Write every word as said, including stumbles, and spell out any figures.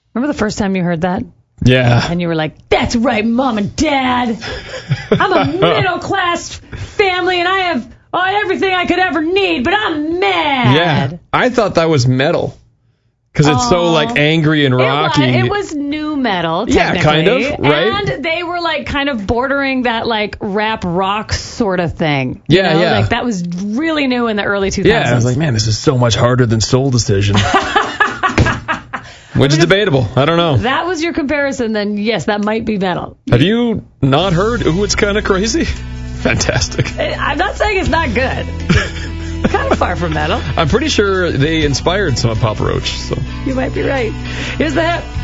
Remember the first time you heard that? Yeah. And you were like, that's right, Mom and Dad. I'm a middle-class family, and I have oh, everything I could ever need, but I'm mad. Yeah. I thought that was metal. Because it's Aww. so, like, angry and rocky. It was, it was new metal, Yeah, kind of, right? And they were, like, kind of bordering that, like, rap rock sort of thing. Yeah, you know? yeah. Like, that was really new in the early two thousands. Yeah, I was like, man, this is so much harder than Soul Decision. Which is debatable. I don't know. That was your comparison, then yes, that might be metal. Have you not heard Ooh, It's Kind of Crazy? Fantastic. I'm not saying it's not good. Kind of far from metal. I'm pretty sure they inspired some of Papa Roach. So you might be right. Here's the hit.